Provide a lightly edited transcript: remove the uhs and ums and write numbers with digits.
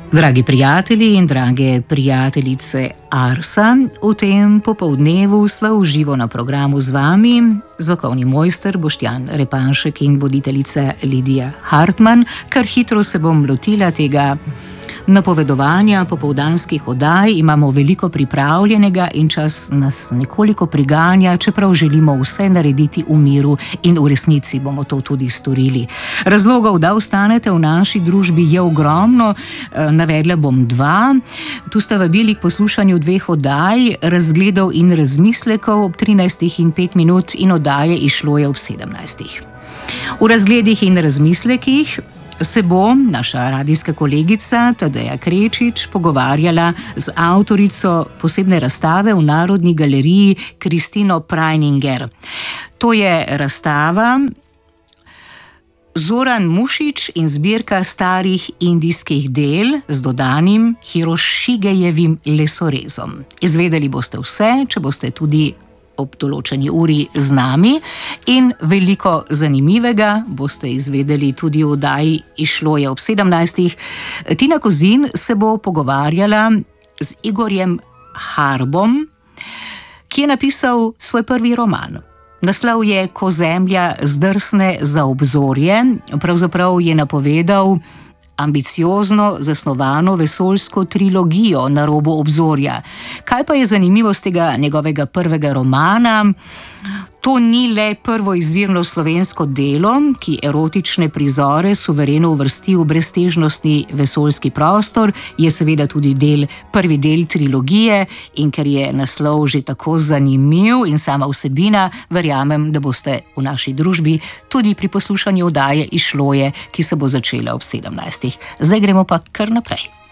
Dragi prijatelji in drage prijateljice Arsa, v tem popoldnevu sva v živo na programu z vami, zvokovni mojster Boštjan Repanšek in voditeljica Lidija Hartmann. Kar hitro se bom lotila tega napovedovanja popoldanskih oddaj. Imamo veliko pripravljenega in čas nas nekoliko priganja, čeprav želimo vse narediti v miru in v resnici bomo to tudi storili. Razlogov, da ostanete v naši družbi, je ogromno. Navedla bom dva. Tu sta vabili k poslušanju dveh oddaj, Razgledov in razmislekov ob 13:05 in oddaje Izšlo je ob 17. V Razgledih in razmislekih se bo naša radijska kolegica Tadeja Krečič pogovarjala z avtorico posebne razstave v Narodni galeriji Kristino Prajninger. To je razstava Zoran Mušič in zbirka starih indijskih del z dodanim Hirošigejevim lesorezom. Izvedeli boste vse, če boste tudi ob določeni uri z nami, in veliko zanimivega boste izvedeli tudi v oddaji Izšlo je ob 17. Tina Kozin se bo pogovarjala z Igorjem Harbom, ki je napisal svoj prvi roman. Naslov je Ko zemlja zdrsne za obzorje. Pravzaprav je napovedal ambiciozno zasnovano vesoljsko trilogijo Na robu obzorja. Kaj pa je zanimivost tega njegovega prvega romana? To ni le prvo izvirno slovensko delo, ki erotične prizore suvereno uvrsti v breztežnostni vesoljski prostor, je seveda tudi prvi del trilogije, in ker je naslov že tako zanimiv in sama vsebina, verjamem, da boste v naši družbi tudi pri poslušanju oddaje Izšlo je, ki se bo začela ob 17. Zdaj gremo pa kar naprej.